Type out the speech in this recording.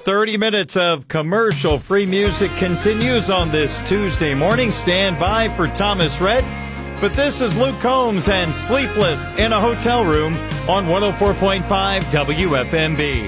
30 minutes of commercial-free music continues on this Tuesday morning. Stand by for Thomas Rhett. But this is Luke Combs and Sleepless in a Hotel Room on 104.5 WFMB.